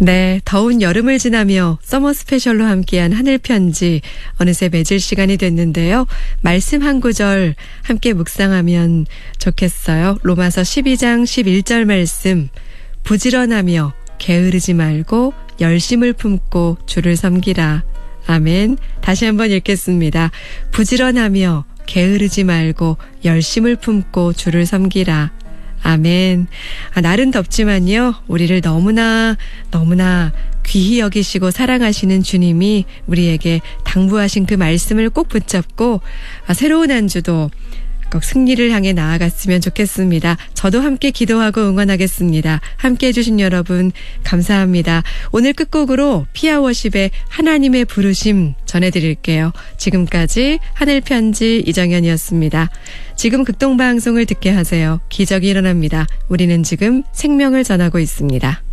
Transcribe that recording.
네, 더운 여름을 지나며 서머 스페셜로 함께한 하늘편지 어느새 맺을 시간이 됐는데요. 말씀 한 구절 함께 묵상하면 좋겠어요. 로마서 12장 11절 말씀. 부지런하며 게으르지 말고 열심을 품고 주를 섬기라. 아멘. 다시 한번 읽겠습니다. 부지런하며 게으르지 말고 열심을 품고 주를 섬기라. 아멘. 날은 덥지만요. 우리를 너무나 귀히 여기시고 사랑하시는 주님이 우리에게 당부하신 그 말씀을 꼭 붙잡고 새로운 한 주도 꼭 승리를 향해 나아갔으면 좋겠습니다. 저도 함께 기도하고 응원하겠습니다. 함께 해주신 여러분 감사합니다. 오늘 끝곡으로 피아워십의 하나님의 부르심 전해드릴게요. 지금까지 하늘편지 이정현이었습니다. 지금 극동방송을 듣게 하세요. 기적이 일어납니다. 우리는 지금 생명을 전하고 있습니다.